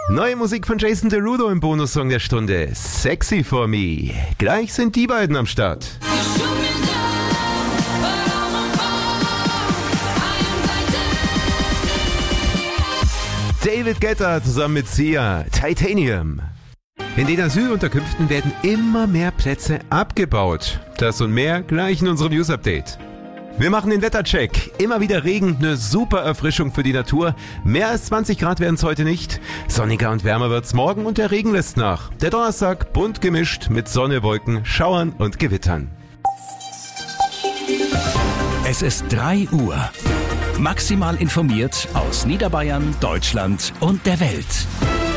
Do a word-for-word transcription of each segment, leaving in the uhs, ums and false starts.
Neue Musik von Jason Derulo im Bonussong der Stunde. Sexy for me. Gleich sind die beiden am Start. David Guetta zusammen mit Sia. Titanium. In den Asylunterkünften werden immer mehr Plätze abgebaut. Das und mehr gleich in unserem News-Update. Wir machen den Wettercheck. Immer wieder Regen, eine super Erfrischung für die Natur. Mehr als zwanzig Grad werden es heute nicht. Sonniger und wärmer wird's morgen und der Regen lässt nach. Der Donnerstag bunt gemischt mit Sonne, Wolken, Schauern und Gewittern. Es ist drei Uhr. Maximal informiert aus Niederbayern, Deutschland und der Welt.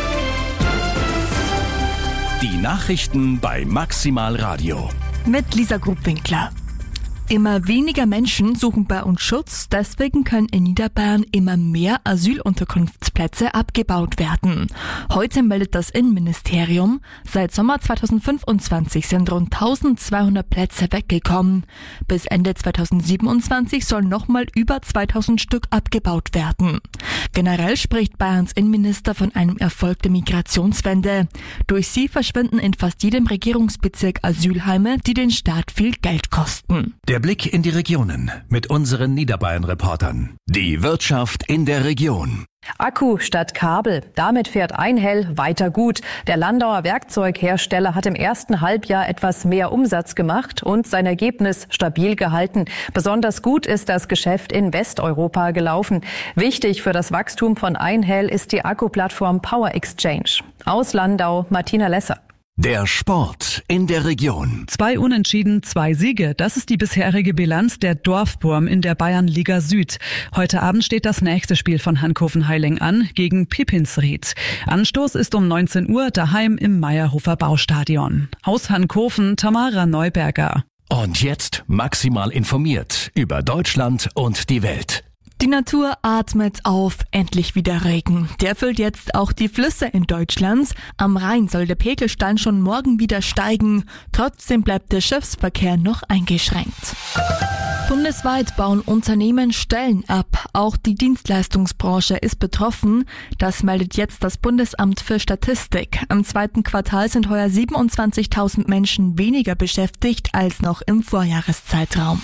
Die Nachrichten bei Maximal Radio. Mit Lisa Grubwinkler. Immer weniger Menschen suchen bei uns Schutz, deswegen können in Niederbayern immer mehr Asylunterkunftsplätze abgebaut werden. Heute meldet das Innenministerium, seit Sommer zweitausendfünfundzwanzig sind rund eintausendzweihundert Plätze weggekommen. Bis Ende zweitausendsiebenundzwanzig sollen nochmal über zweitausend Stück abgebaut werden. Generell spricht Bayerns Innenminister von einem Erfolg der Migrationswende. Durch sie verschwinden in fast jedem Regierungsbezirk Asylheime, die den Staat viel Geld kosten. Der Blick in die Regionen mit unseren Niederbayern-Reportern. Die Wirtschaft in der Region. Akku statt Kabel. Damit fährt Einhell weiter gut. Der Landauer Werkzeughersteller hat im ersten Halbjahr etwas mehr Umsatz gemacht und sein Ergebnis stabil gehalten. Besonders gut ist das Geschäft in Westeuropa gelaufen. Wichtig für das Wachstum von Einhell ist die Akkuplattform Power Exchange. Aus Landau, Martina Lesser. Der Sport in der Region. Zwei Unentschieden, zwei Siege. Das ist die bisherige Bilanz der Dorfburm in der Bayernliga Süd. Heute Abend steht das nächste Spiel von Hankoven-Heiling an gegen Pippinsried. Anstoß ist um neunzehn Uhr daheim im Meierhofer Baustadion. Aus Hankoven, Tamara Neuberger. Und jetzt maximal informiert über Deutschland und die Welt. Die Natur atmet auf, endlich wieder Regen. Der füllt jetzt auch die Flüsse in Deutschland. Am Rhein soll der Pegelstand schon morgen wieder steigen. Trotzdem bleibt der Schiffsverkehr noch eingeschränkt. Bundesweit bauen Unternehmen Stellen ab. Auch die Dienstleistungsbranche ist betroffen. Das meldet jetzt das Bundesamt für Statistik. Im zweiten Quartal sind heuer siebenundzwanzigtausend Menschen weniger beschäftigt als noch im Vorjahreszeitraum.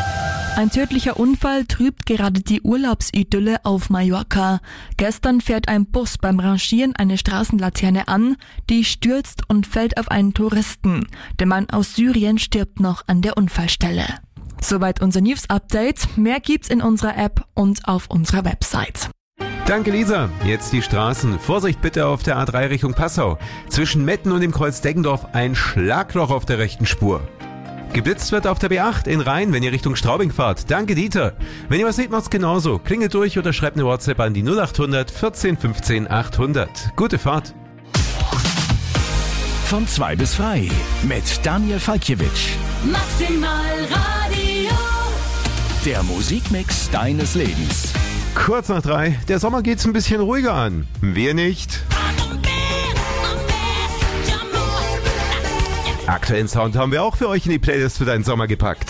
Ein tödlicher Unfall trübt gerade die Urlaubsidylle auf Mallorca. Gestern fährt ein Bus beim Rangieren eine Straßenlaterne an, die stürzt und fällt auf einen Touristen. Der Mann aus Syrien stirbt noch an der Unfallstelle. Soweit unser News-Update. Mehr gibt's in unserer App und auf unserer Website. Danke, Lisa. Jetzt die Straßen. Vorsicht bitte auf der A drei Richtung Passau. Zwischen Metten und dem Kreuz Deggendorf ein Schlagloch auf der rechten Spur. Geblitzt wird auf der B acht in Rhein, wenn ihr Richtung Straubing fahrt. Danke, Dieter. Wenn ihr was seht, macht's genauso. Klingelt durch oder schreibt eine WhatsApp an die null acht hundert vierzehn fünfzehn achthundert. Gute Fahrt. Von zwei bis frei mit Daniel Falkiewicz. Maximal Radio. Der Musikmix deines Lebens. Kurz nach drei. Der Sommer geht's ein bisschen ruhiger an. Wir nicht. Aktuellen Sound haben wir auch für euch in die Playlist für deinen Sommer gepackt.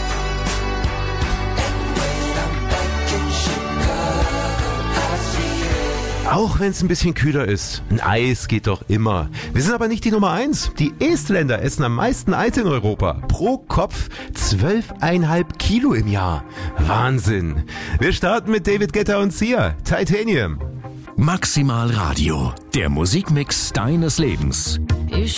Auch wenn es ein bisschen kühler ist, ein Eis geht doch immer. Wir sind aber nicht die Nummer eins. Die Estländer essen am meisten Eis in Europa. Pro Kopf zwölf Komma fünf Kilo im Jahr. Wahnsinn. Wir starten mit David Guetta und Sia. Titanium. Maximal Radio. Der Musikmix deines Lebens. You